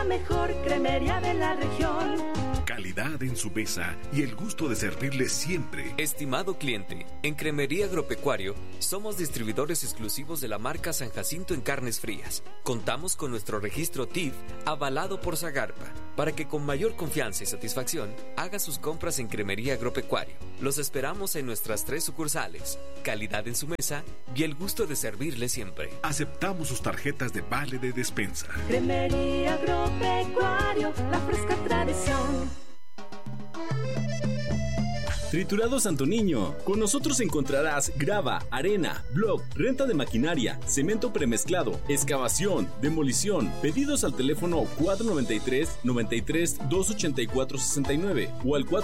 la mejor cremería de la región. Calidad en su mesa y el gusto de servirle siempre. Estimado cliente, en Cremería Agropecuario somos distribuidores exclusivos de la marca San Jacinto en carnes frías. Contamos con nuestro registro TIF avalado por Zagarpa para que con mayor confianza y satisfacción haga sus compras en Cremería Agropecuario. Los esperamos en nuestras 3 sucursales. Calidad en su mesa y el gusto de servirle siempre. Aceptamos sus tarjetas de vale de despensa. Cremería Agropecuario, la fresca tradición. Triturado Santo Niño. Con nosotros encontrarás grava, arena, block, renta de maquinaria, cemento premezclado, excavación, demolición. Pedidos al teléfono 493-93-284-69 o al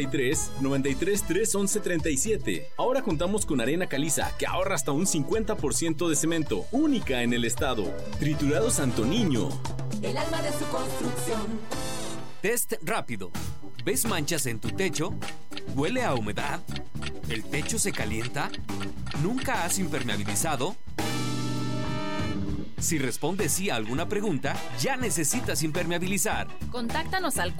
493-93-311-37. Ahora contamos con arena caliza que ahorra hasta un 50% de cemento, única en el estado. Triturado Santo Niño. El alma de su construcción. Test rápido. ¿Ves manchas en tu techo? ¿Huele a humedad? ¿El techo se calienta? ¿Nunca has impermeabilizado? Si respondes sí a alguna pregunta, ya necesitas impermeabilizar. Contáctanos al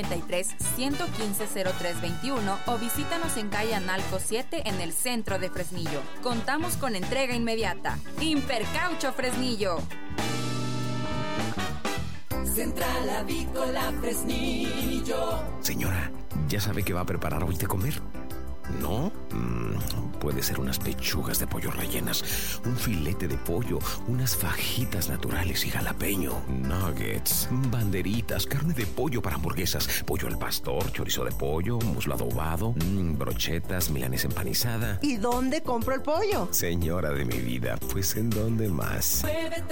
493-115-0321 o visítanos en calle Analco 7 en el centro de Fresnillo. Contamos con entrega inmediata. Impercaucho Fresnillo. Central Avícola Fresnillo. Señora, ¿ya sabe qué va a preparar hoy de comer? ¿No? Puede ser unas pechugas de pollo rellenas, un filete de pollo, unas fajitas naturales y jalapeño, nuggets, banderitas, carne de pollo para hamburguesas, pollo al pastor, chorizo de pollo, muslo adobado, brochetas, milanesa empanizada. ¿Y dónde compro el pollo? Señora de mi vida, pues ¿en dónde más?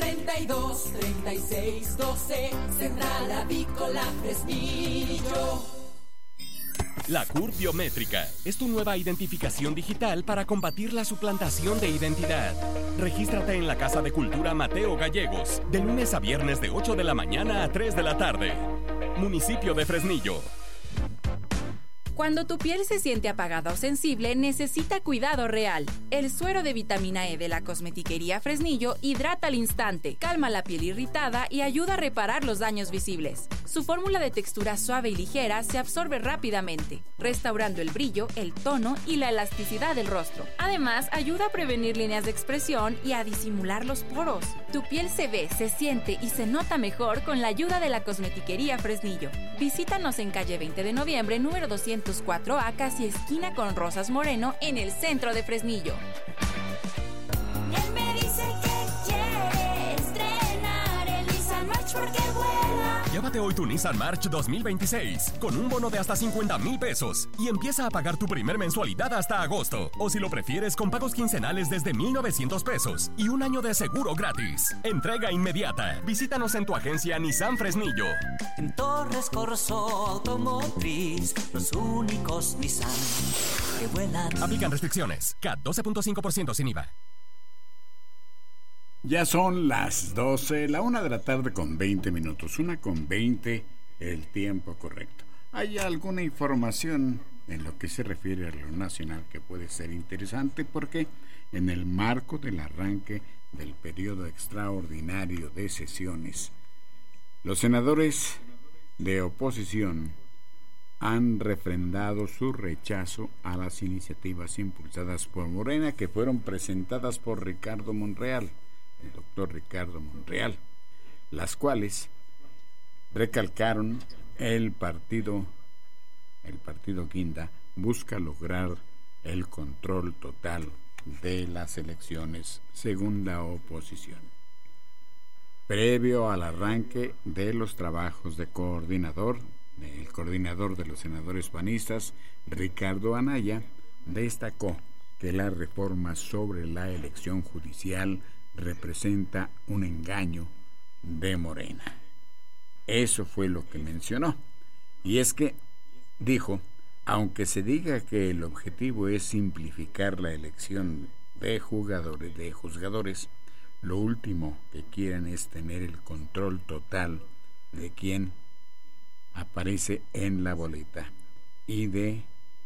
932-3612, Central Avícola Fresnillo. La CURP Biométrica es tu nueva identificación digital para combatir la suplantación de identidad. Regístrate en la Casa de Cultura Mateo Gallegos, de lunes a viernes de 8 de la mañana a 3 de la tarde. Municipio de Fresnillo. Cuando tu piel se siente apagada o sensible, necesita cuidado real. El suero de vitamina E de la Cosmetiquería Fresnillo hidrata al instante, calma la piel irritada y ayuda a reparar los daños visibles. Su fórmula de textura suave y ligera se absorbe rápidamente, restaurando el brillo, el tono y la elasticidad del rostro. Además, ayuda a prevenir líneas de expresión y a disimular los poros. Tu piel se ve, se siente y se nota mejor con la ayuda de la Cosmetiquería Fresnillo. Visítanos en calle 20 de noviembre, número 204A, casi esquina con Rosas Moreno, en el centro de Fresnillo. Él me dice que quiere estrenar el Nissan March porque vuela. Llévate hoy tu Nissan March 2026 con un bono de hasta 50,000 pesos y empieza a pagar tu primer mensualidad hasta agosto. O si lo prefieres, con pagos quincenales desde 1,900 pesos y un año de seguro gratis. Entrega inmediata. Visítanos en tu agencia Nissan Fresnillo. En Torres Corso Automotriz, los únicos Nissan que vuelan. Aplican restricciones. CAT 12.5% sin IVA. Ya son las 12, la 1 de la tarde con 20 minutos, 1:20, el tiempo correcto. ¿Hay alguna información en lo que se refiere a lo nacional que puede ser interesante? Porque en el marco del arranque del periodo extraordinario de sesiones, los senadores de oposición han refrendado su rechazo a las iniciativas impulsadas por Morena que fueron presentadas por Ricardo Monreal, el doctor Ricardo Monreal, las cuales recalcaron el partido Guinda busca lograr el control total de las elecciones según la oposición. Previo al arranque de los trabajos de el coordinador de los senadores panistas, Ricardo Anaya, destacó que la reforma sobre la elección judicial representa un engaño de Morena. Eso fue lo que mencionó. Y es que, dijo, aunque se diga que el objetivo es simplificar la elección de juzgadores, lo último que quieren es tener el control total de quién aparece en la boleta y de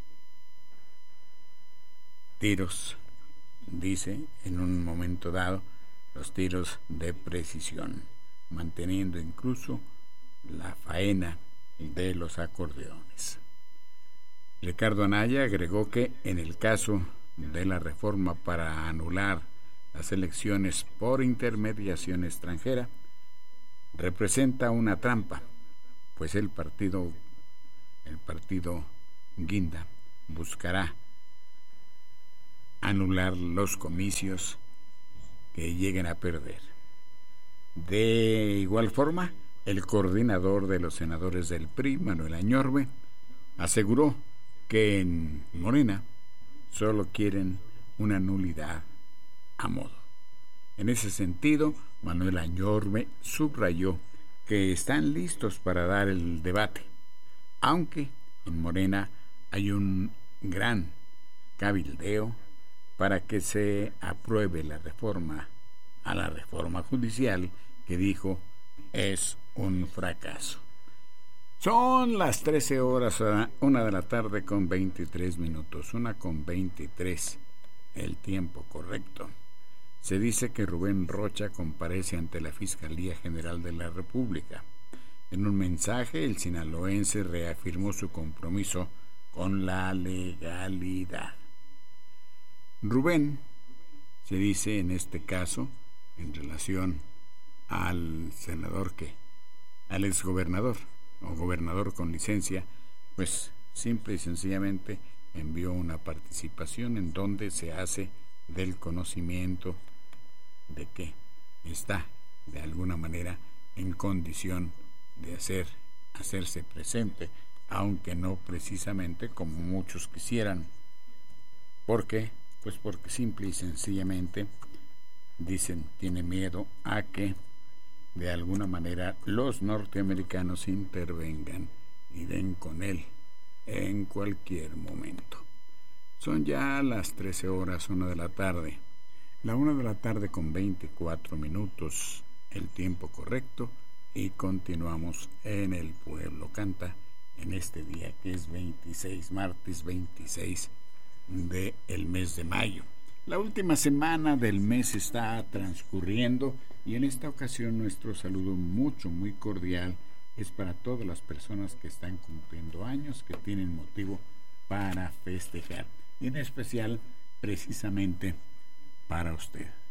tiros, dice en un momento dado, los tiros de precisión, manteniendo incluso la faena de los acordeones. Ricardo Anaya agregó que en el caso de la reforma para anular las elecciones por intermediación extranjera, representa una trampa, pues el partido Guinda buscará anular los comicios que lleguen a perder. De igual forma, el coordinador de los senadores del PRI, Manuel Añorbe, aseguró que en Morena solo quieren una nulidad a modo. En ese sentido, Manuel Añorbe subrayó que están listos para dar el debate, aunque en Morena hay un gran cabildeo para que se apruebe la reforma a la reforma judicial que dijo es un fracaso. Son las 13 horas, 1 de la tarde con 23 minutos, 1:23, el tiempo correcto. Se dice que Rubén Rocha comparece ante la Fiscalía General de la República. En un mensaje, el sinaloense reafirmó su compromiso con la legalidad. Rubén, se dice en este caso, en relación al senador al exgobernador o gobernador con licencia, pues simple y sencillamente envió una participación en donde se hace del conocimiento de que está de alguna manera en condición de hacerse presente, aunque no precisamente como muchos quisieran. ¿Por qué? Pues porque simple y sencillamente dicen tiene miedo a que de alguna manera los norteamericanos intervengan y den con él en cualquier momento. Son ya las 13 horas, 1 de la tarde. La 1 de la tarde con 24 minutos, el tiempo correcto, y continuamos en El Pueblo Canta en este día que es 26, martes 26 del mes de mayo. La última semana del mes está transcurriendo y en esta ocasión nuestro saludo muy cordial es para todas las personas que están cumpliendo años, que tienen motivo para festejar, y en especial precisamente para usted.